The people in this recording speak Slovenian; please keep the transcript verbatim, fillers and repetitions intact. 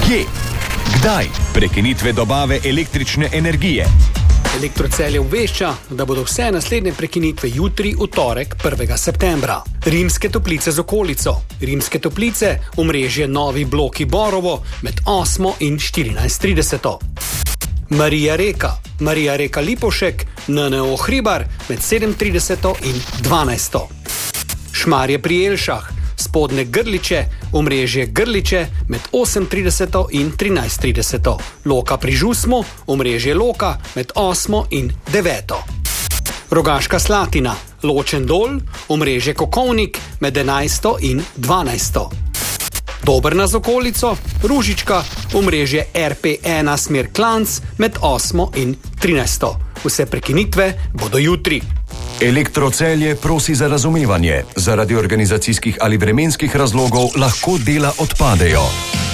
Kje? Kdaj? Prekinitve dobave električne energije. Elektrocelje obvešča, da bodo vse naslednje prekinitve jutri, v torek, prvega septembra. Rimske Toplice z okolico. Rimske Toplice, omrežje Novi Bloki Borovo med osmo in štirinajst trideset. Marija Reka. Marija Reka Lipovšek, N N O Hribar med sedem trideset in dvanajst. Šmarje pri Jelšah. Spodnje Grliče, omrežje Grliče med osem trideset in trinajst trideset. Loka pri Žusmu, omrežje Loka med osmo in deveto. Rogaška Slatina, Ločen Dol, omrežje Kokovnik med enajsto in dvanajsto. Dobrna z okolico, Ružička, omrežje R P ena smer Klanc med osmo in trinajsto. Vse prekinitve bodo jutri. Elektrocelje prosi za razumevanje. Zaradi organizacijskih ali vremenskih razlogov lahko dela odpadejo.